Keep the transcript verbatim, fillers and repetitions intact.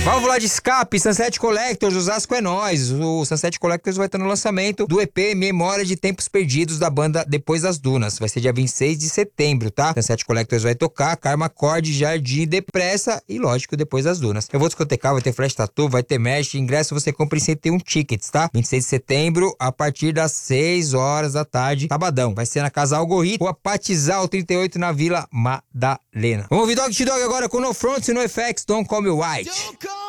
Válvula de escape, Sunset Collectors, Osasco é nóis. O Sunset Collectors vai estar no lançamento do E P Memória de Tempos Perdidos da banda Depois das Dunas. Vai ser dia vinte e seis de setembro, tá? Sunset Collectors vai tocar Karma Cord, Jardim Depressa e, lógico, Depois das Dunas. Eu vou discotecar, vai ter flash tattoo, vai ter mesh, ingresso você compra em cento e um tickets, tá? vinte e seis de setembro, a partir das seis horas da tarde, sabadão. Vai ser na Casa Algorritmo, Rua Patizal trinta e oito, na Vila Madalena. Vamos ouvir Dog to Dog agora com No Fronts e No Effects, Don't Call Me White.